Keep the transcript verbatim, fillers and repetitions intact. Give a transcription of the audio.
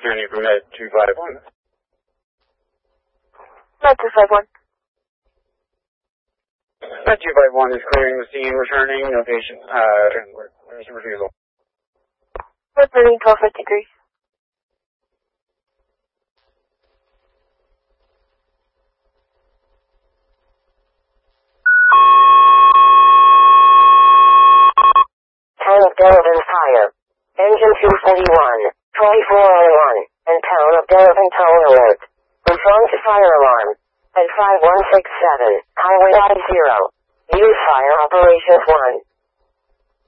returning from Med two five one. Med two five one. Med two five one is clearing the scene, returning, no patient, uh, there's a refusal. Returning twelve fifty-three. Town of Delavan Fire. Engine two forty-one, twenty-four oh one, and Town of Delavan Toll Alert. Respond to fire alarm. At five one six seven, Highway I zero. Use Fire Operations one.